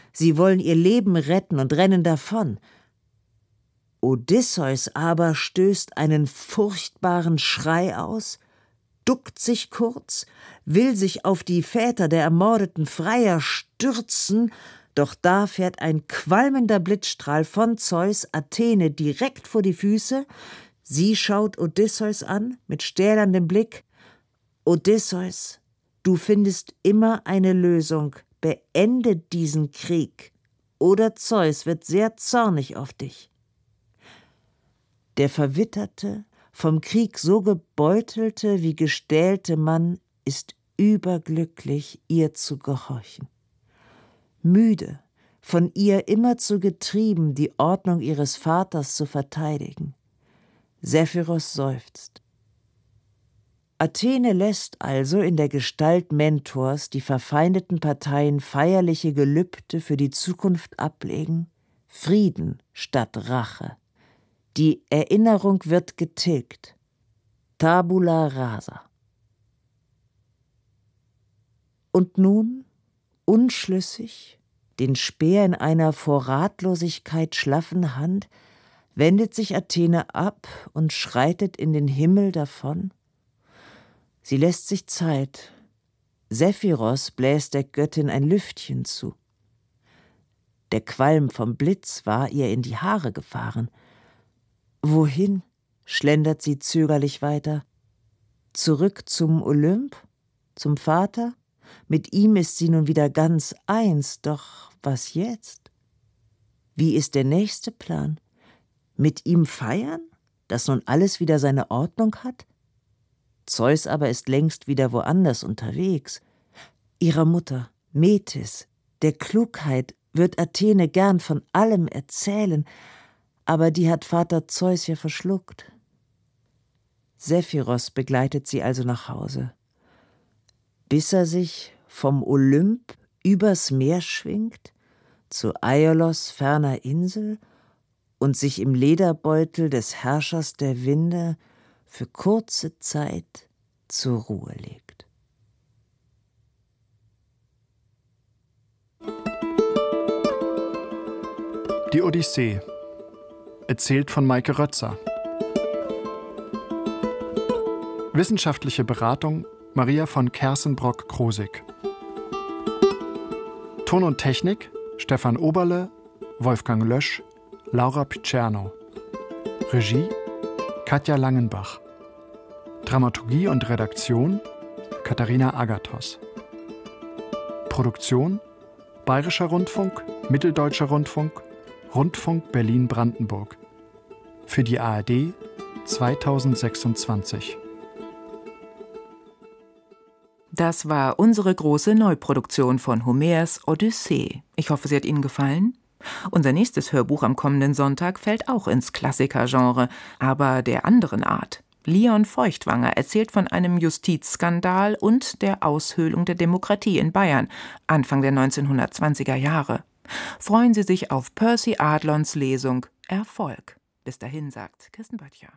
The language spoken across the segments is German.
Sie wollen ihr Leben retten und rennen davon. Odysseus aber stößt einen furchtbaren Schrei aus, duckt sich kurz, will sich auf die Väter der ermordeten Freier stürzen, doch da fährt ein qualmender Blitzstrahl von Zeus Athene direkt vor die Füße. Sie schaut Odysseus an mit stählerndem Blick. Odysseus, du findest immer eine Lösung. Beende diesen Krieg, oder Zeus wird sehr zornig auf dich. Der verwitterte, vom Krieg so gebeutelte wie gestählte Mann ist überglücklich, ihr zu gehorchen. Müde, von ihr immerzu getrieben, die Ordnung ihres Vaters zu verteidigen. Sephiros seufzt. Athene lässt also in der Gestalt Mentors die verfeindeten Parteien feierliche Gelübde für die Zukunft ablegen, Frieden statt Rache. Die Erinnerung wird getilgt. Tabula rasa. Und nun, unschlüssig, den Speer in einer vor Ratlosigkeit schlaffen Hand, wendet sich Athene ab und schreitet in den Himmel davon. Sie lässt sich Zeit. Sephiros bläst der Göttin ein Lüftchen zu. Der Qualm vom Blitz war ihr in die Haare gefahren. Wohin? Schlendert sie zögerlich weiter. Zurück zum Olymp? Zum Vater? Mit ihm ist sie nun wieder ganz eins, doch was jetzt? Wie ist der nächste Plan? Mit ihm feiern, dass nun alles wieder seine Ordnung hat? Zeus aber ist längst wieder woanders unterwegs. Ihrer Mutter, Metis, der Klugheit, wird Athene gern von allem erzählen, aber die hat Vater Zeus ja verschluckt. Sephiros begleitet sie also nach Hause. Bis er sich vom Olymp übers Meer schwingt, zu Aiolos ferner Insel und sich im Lederbeutel des Herrschers der Winde für kurze Zeit zur Ruhe legt. Die Odyssee, erzählt von Maike Rötzer. Wissenschaftliche Beratung Maria von Kersenbrock-Krosig. Ton und Technik Stefan Oberle, Wolfgang Lösch, Laura Picerno. Regie Katja Langenbach. Dramaturgie und Redaktion Katharina Agathos. Produktion Bayerischer Rundfunk, Mitteldeutscher Rundfunk, Rundfunk Berlin-Brandenburg. Für die ARD 2026. Das war unsere große Neuproduktion von Homers Odyssee. Ich hoffe, sie hat Ihnen gefallen. Unser nächstes Hörbuch am kommenden Sonntag fällt auch ins Klassikergenre, aber der anderen Art. Leon Feuchtwanger erzählt von einem Justizskandal und der Aushöhlung der Demokratie in Bayern, Anfang der 1920er Jahre. Freuen Sie sich auf Percy Adlons Lesung Erfolg. Bis dahin, sagt Kirsten Böttcher.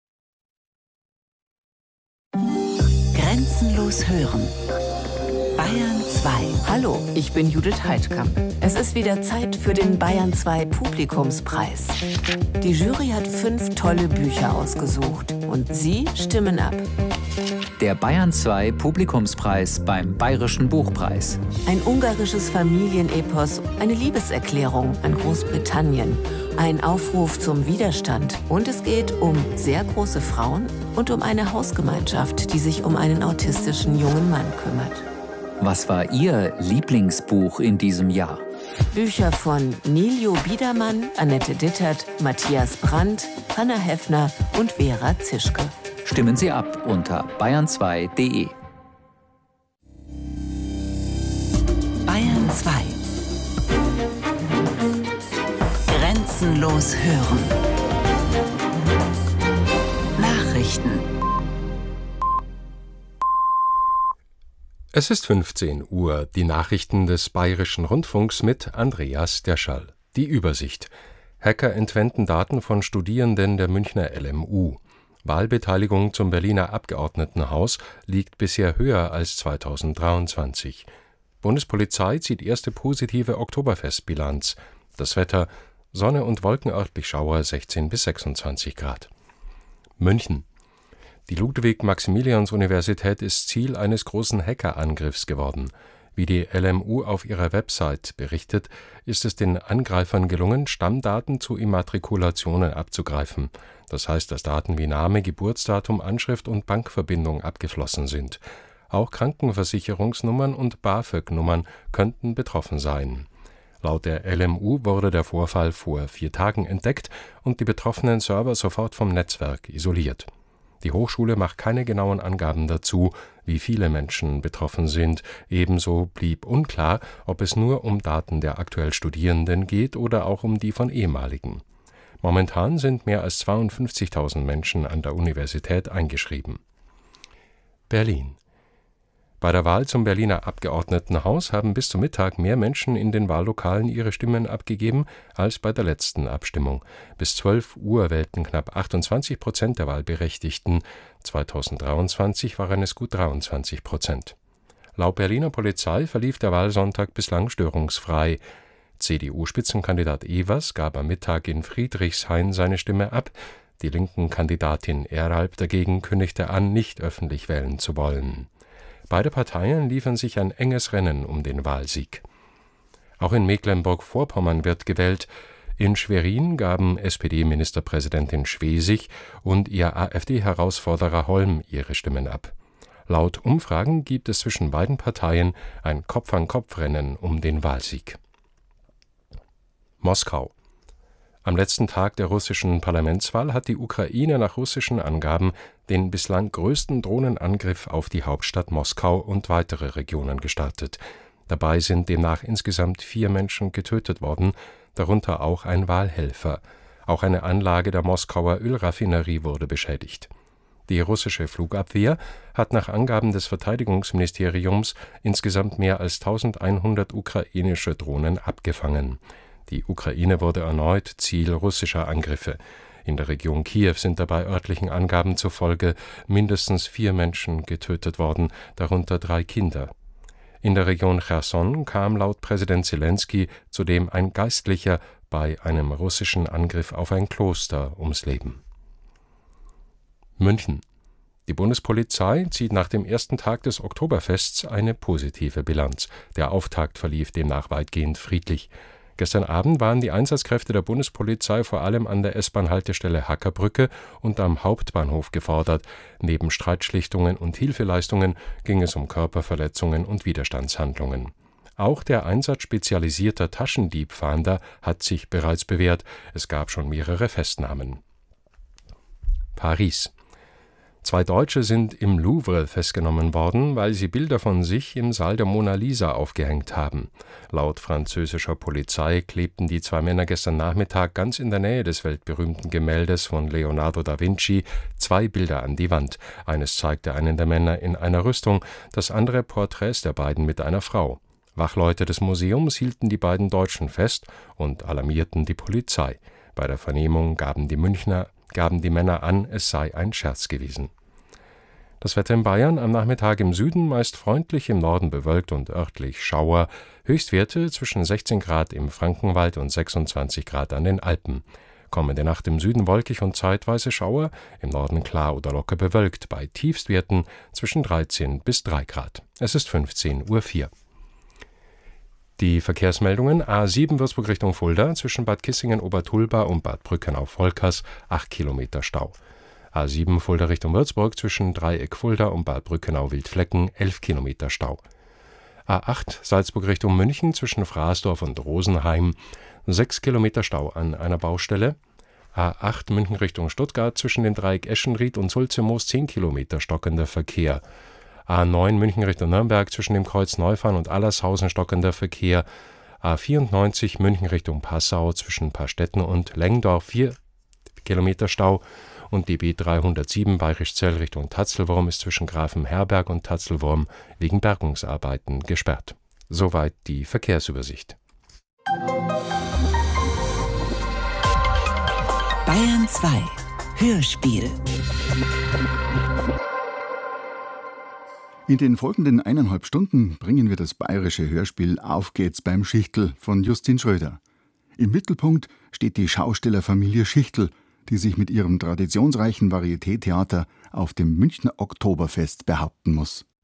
Grenzenlos hören. Bayern 2. Hallo, ich bin Judith Heidkamp. Es ist wieder Zeit für den Bayern 2 Publikumspreis. Die Jury hat 5 tolle Bücher ausgesucht und Sie stimmen ab. Der Bayern 2 Publikumspreis beim Bayerischen Buchpreis. Ein ungarisches Familienepos, eine Liebeserklärung an Großbritannien, ein Aufruf zum Widerstand und es geht um sehr große Frauen und um eine Hausgemeinschaft, die sich um einen autistischen jungen Mann kümmert. Was war Ihr Lieblingsbuch in diesem Jahr? Bücher von Niljo Biedermann, Annette Dittert, Matthias Brandt, Hanna Heffner und Vera Zischke. Stimmen Sie ab unter bayern2.de. Bayern 2. Grenzenlos hören. Nachrichten. Es ist 15 Uhr, die Nachrichten des Bayerischen Rundfunks mit Andreas Derschall. Die Übersicht. Hacker entwenden Daten von Studierenden der Münchner LMU. Wahlbeteiligung zum Berliner Abgeordnetenhaus liegt bisher höher als 2023. Bundespolizei zieht erste positive Oktoberfestbilanz. Das Wetter: Sonne und Wolken, örtlich Schauer, 16 bis 26 Grad. München. Die Ludwig-Maximilians-Universität ist Ziel eines großen Hackerangriffs geworden. Wie die LMU auf ihrer Website berichtet, ist es den Angreifern gelungen, Stammdaten zu Immatrikulationen abzugreifen. Das heißt, dass Daten wie Name, Geburtsdatum, Anschrift und Bankverbindung abgeflossen sind. Auch Krankenversicherungsnummern und BAföG-Nummern könnten betroffen sein. Laut der LMU wurde der Vorfall vor 4 Tagen entdeckt und die betroffenen Server sofort vom Netzwerk isoliert. Die Hochschule macht keine genauen Angaben dazu, wie viele Menschen betroffen sind. Ebenso blieb unklar, ob es nur um Daten der aktuell Studierenden geht oder auch um die von ehemaligen. Momentan sind mehr als 52.000 Menschen an der Universität eingeschrieben. Berlin. Bei der Wahl zum Berliner Abgeordnetenhaus haben bis zum Mittag mehr Menschen in den Wahllokalen ihre Stimmen abgegeben als bei der letzten Abstimmung. Bis 12 Uhr wählten knapp 28% der Wahlberechtigten. 2023 waren es gut 23%. Laut Berliner Polizei verlief der Wahlsonntag bislang störungsfrei. CDU-Spitzenkandidat Evers gab am Mittag in Friedrichshain seine Stimme ab. Die linken Kandidatin Eralb dagegen kündigte an, nicht öffentlich wählen zu wollen. Beide Parteien liefern sich ein enges Rennen um den Wahlsieg. Auch in Mecklenburg-Vorpommern wird gewählt. In Schwerin gaben SPD-Ministerpräsidentin Schwesig und ihr AfD-Herausforderer Holm ihre Stimmen ab. Laut Umfragen gibt es zwischen beiden Parteien ein Kopf-an-Kopf-Rennen um den Wahlsieg. Moskau. Am letzten Tag der russischen Parlamentswahl hat die Ukraine nach russischen Angaben den bislang größten Drohnenangriff auf die Hauptstadt Moskau und weitere Regionen gestartet. Dabei sind demnach insgesamt 4 Menschen getötet worden, darunter auch ein Wahlhelfer. Auch eine Anlage der Moskauer Ölraffinerie wurde beschädigt. Die russische Flugabwehr hat nach Angaben des Verteidigungsministeriums insgesamt mehr als 1100 ukrainische Drohnen abgefangen. Die Ukraine wurde erneut Ziel russischer Angriffe. In der Region Kiew sind dabei örtlichen Angaben zufolge mindestens 4 Menschen getötet worden, darunter 3 Kinder. In der Region Cherson kam laut Präsident Selenskyj zudem ein Geistlicher bei einem russischen Angriff auf ein Kloster ums Leben. München. Die Bundespolizei zieht nach dem ersten Tag des Oktoberfests eine positive Bilanz. Der Auftakt verlief demnach weitgehend friedlich. Gestern Abend waren die Einsatzkräfte der Bundespolizei vor allem an der S-Bahn-Haltestelle Hackerbrücke und am Hauptbahnhof gefordert. Neben Streitschlichtungen und Hilfeleistungen ging es um Körperverletzungen und Widerstandshandlungen. Auch der Einsatz spezialisierter Taschendiebfahnder hat sich bereits bewährt. Es gab schon mehrere Festnahmen. Paris. 2 Deutsche sind im Louvre festgenommen worden, weil sie Bilder von sich im Saal der Mona Lisa aufgehängt haben. Laut französischer Polizei klebten die 2 Männer gestern Nachmittag ganz in der Nähe des weltberühmten Gemäldes von Leonardo da Vinci 2 Bilder an die Wand. Eines zeigte einen der Männer in einer Rüstung, das andere Porträts der beiden mit einer Frau. Wachleute des Museums hielten die beiden Deutschen fest und alarmierten die Polizei. Bei der Vernehmung gaben die Männer an, es sei ein Scherz gewesen. Das Wetter in Bayern: am Nachmittag im Süden meist freundlich, im Norden bewölkt und örtlich Schauer. Höchstwerte zwischen 16 Grad im Frankenwald und 26 Grad an den Alpen. Kommende Nacht im Süden wolkig und zeitweise Schauer, im Norden klar oder locker bewölkt, bei Tiefstwerten zwischen 13 bis 3 Grad. Es ist 15:04 Uhr. Die Verkehrsmeldungen: A7 Würzburg Richtung Fulda, zwischen Bad Kissingen-Obertulba und Bad Brückenau-Volkers 8 Kilometer Stau. A7 Fulda Richtung Würzburg, zwischen Dreieck Fulda und Bad Brückenau-Wildflecken 11 Kilometer Stau. A8 Salzburg Richtung München, zwischen Fraßdorf und Rosenheim 6 Kilometer Stau an einer Baustelle. A8 München Richtung Stuttgart, zwischen dem Dreieck Eschenried und Sulzemoos 10 Kilometer stockender Verkehr. A9 München Richtung Nürnberg, zwischen dem Kreuz Neufahn und Allershausen stockender Verkehr. A94 München Richtung Passau, zwischen Paarstetten und Lengdorf 4 Kilometer Stau. Und die B307 Bayerischzell Richtung Tatzelwurm ist zwischen Grafenherberg und Tatzelwurm wegen Bergungsarbeiten gesperrt. Soweit die Verkehrsübersicht. Bayern 2 Hörspiel. In den folgenden 1,5 Stunden bringen wir das bayerische Hörspiel Auf geht's beim Schichtl von Justin Schröder. Im Mittelpunkt steht die Schaustellerfamilie Schichtl, die sich mit ihrem traditionsreichen Varieté-Theater auf dem Münchner Oktoberfest behaupten muss.